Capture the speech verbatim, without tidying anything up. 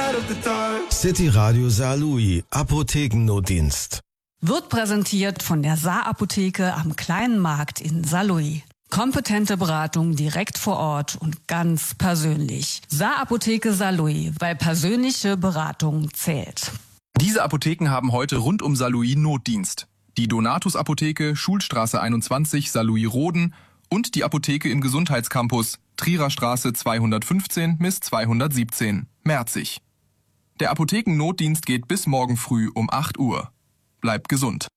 City Radio Saarlouis, Apothekennotdienst. Wird präsentiert von der Saar-Apotheke am Kleinen Markt in Saarlouis. Kompetente Beratung direkt vor Ort und ganz persönlich. Saar-Apotheke Saarlouis, weil persönliche Beratung zählt. Diese Apotheken haben heute rund um Saarlouis Notdienst. Die Donatus-Apotheke, Schulstraße einundzwanzig, Saarlouis-Roden und die Apotheke im Gesundheitscampus, Trierer Straße zweihundertfünfzehn bis zweihundertsiebzehn, Merzig. Der Apothekennotdienst geht bis morgen früh um acht Uhr. Bleibt gesund.